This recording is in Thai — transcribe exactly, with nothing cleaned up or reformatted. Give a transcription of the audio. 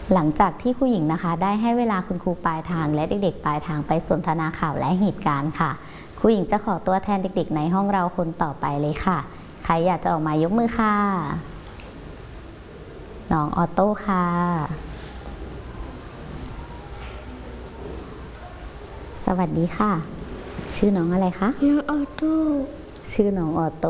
หลังจากที่ครูหญิงนะคะได้ให้เวลาคุณครูปลายทางและเด็กๆปลายทางไปสนทนาข่าวและเหตุการณ์ค่ะครูหญิงจะขอตัวแทนเด็กๆในห้องเราคนต่อไปเลยค่ะใครอยากจะออกมายกมือค่ะน้องออโต้ค่ะสวัสดีค่ะชื่อน้องอะไรคะน้องออโต้ชื่อน้องออโต้